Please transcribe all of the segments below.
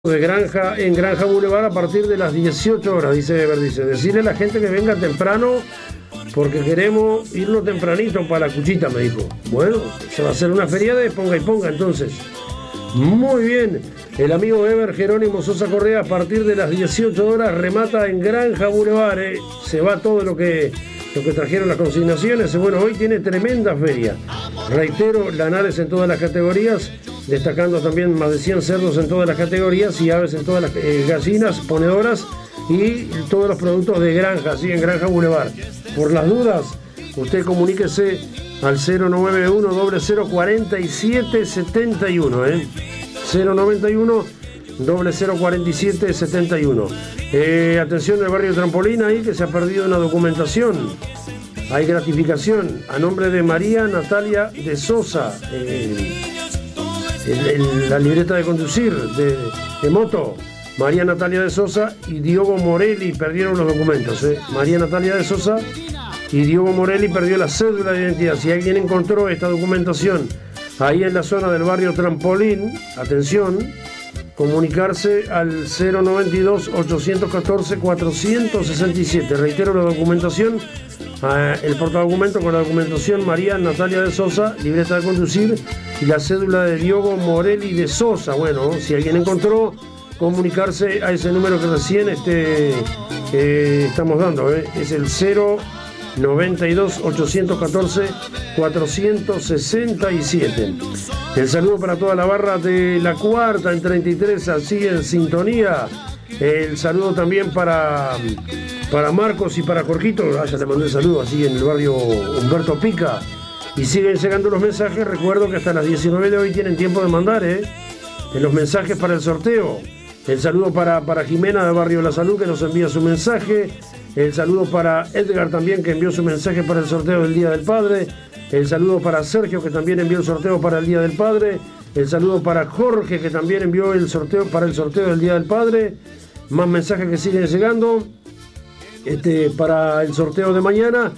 de Granja en Granja Boulevard a partir de las 18 horas, dice Weber, decirle a la gente que venga temprano porque queremos irnos tempranito para la cuchita, me dijo. Bueno, se va a hacer una feria de ponga y ponga entonces. Muy bien, el amigo Weber Jerónimo Sosa Correa a partir de las 18 horas remata en Granja Boulevard, se va todo lo que trajeron las consignaciones. Bueno, hoy tiene tremenda feria. Reitero, lanares en todas las categorías, destacando también más de 100 cerdos en todas las categorías y aves en todas las gallinas, ponedoras y todos los productos de granja, ¿sí? En Granja Boulevard. Por las dudas, usted comuníquese al 091-004771, 091-004771. Atención del barrio Trampolín ahí, que se ha perdido una documentación. Hay gratificación a nombre de María Natalia de Sosa, la libreta de conducir de moto. María Natalia de Sosa y Diogo Morelli perdieron los documentos. María Natalia de Sosa y Diogo Morelli perdió la cédula de identidad. Si alguien encontró esta documentación ahí en la zona del barrio Trampolín, atención, comunicarse al 092-814-467. Reitero la documentación, el portadocumento con la documentación María Natalia de Sosa, libreta de conducir y la cédula de Diogo Morelli de Sosa. Bueno, si alguien encontró, comunicarse a ese número que recién estamos dando, es el 092-814-467. El saludo para toda la barra de La Cuarta en 33, así en sintonía. El saludo también para Marcos y para Jorgito, ya le mandé el saludo, así en el barrio Humberto Pica. Y siguen llegando los mensajes. Recuerdo que hasta las 19 de hoy tienen tiempo de mandar en los mensajes para el sorteo. El saludo para Jimena del barrio La Salud, que nos envía su mensaje. El saludo para Edgar también, que envió su mensaje para el sorteo del Día del Padre. El saludo para Sergio, que también envió el sorteo para el Día del Padre. El saludo para Jorge, que también envió el sorteo para el sorteo del Día del Padre. Más mensajes que siguen llegando. Para el sorteo de mañana,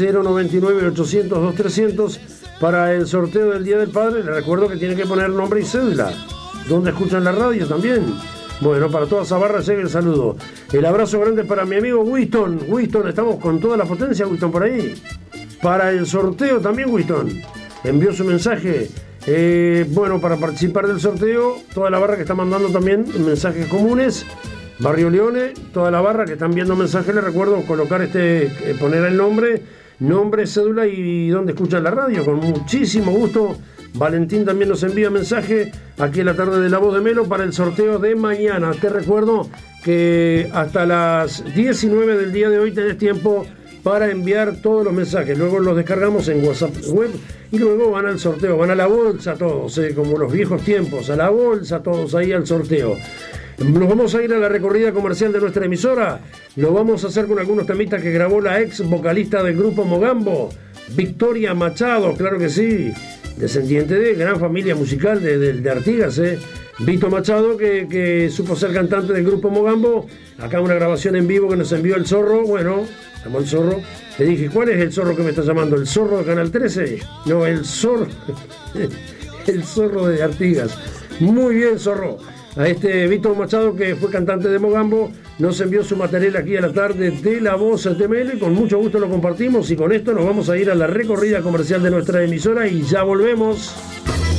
099-800-2300. Para el sorteo del Día del Padre, les recuerdo que tiene que poner nombre y cédula. ¿Dónde escuchan la radio también? Bueno, para toda esa barra llega el saludo. El abrazo grande para mi amigo Winston. Winston, estamos con toda la potencia, Winston, por ahí. Para el sorteo también, Winston envió su mensaje. Bueno, para participar del sorteo, toda la barra que está mandando también mensajes comunes. Barrio Leone, toda la barra que están viendo mensajes, les recuerdo colocar poner el nombre, cédula y dónde escuchan la radio. Con muchísimo gusto. Valentín también nos envía mensaje aquí en la tarde de La Voz de Melo para el sorteo de mañana. Te recuerdo que hasta las 19 del día de hoy tenés tiempo para enviar todos los mensajes. Luego los descargamos en WhatsApp web y luego van al sorteo, van a la bolsa todos, como los viejos tiempos, a la bolsa todos ahí al sorteo. Nos vamos a ir a la recorrida comercial de nuestra emisora. Lo vamos a hacer con algunos temitas que grabó la ex vocalista del grupo Mogambo, Victoria Machado, claro que sí, descendiente de gran familia musical de Artigas, Vito Machado, que supo ser cantante del grupo Mogambo. Acá una grabación en vivo que nos envió el Zorro. Bueno, llamó el Zorro. Le dije, ¿cuál es el Zorro que me está llamando? ¿El Zorro de Canal 13? No, el Zorro. El Zorro de Artigas. Muy bien, Zorro. A Vito Machado, que fue cantante de Mogambo, nos envió su material aquí a la tarde de La Voz de Melo y con mucho gusto lo compartimos. Y con esto nos vamos a ir a la recorrida comercial de nuestra emisora y ya volvemos.